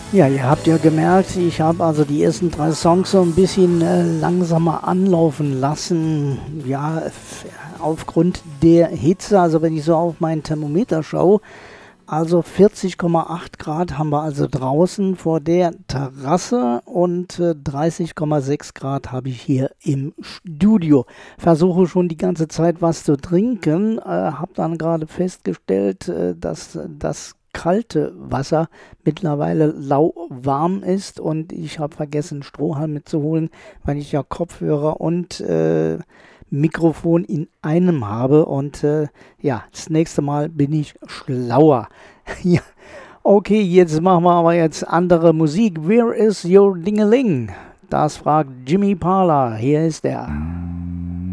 Ja, ihr habt ja gemerkt, ich habe also die ersten 3 Songs so ein bisschen langsamer anlaufen lassen. Ja, aufgrund der Hitze, also wenn ich so auf mein Thermometer schaue, also 40,8 Grad haben wir also draußen vor der Terrasse und 30,6 Grad habe ich hier im Studio. Versuche schon die ganze Zeit was zu trinken, habe dann gerade festgestellt, dass das kalte Wasser mittlerweile lauwarm ist und ich habe vergessen, Strohhalm mitzuholen, weil ich ja Kopfhörer und Mikrofon in einem habe und ja, das nächste Mal bin ich schlauer. Ja, okay, jetzt machen wir aber jetzt andere Musik. Where is your Dingeling? Das fragt Jimmy Parler. Hier ist er.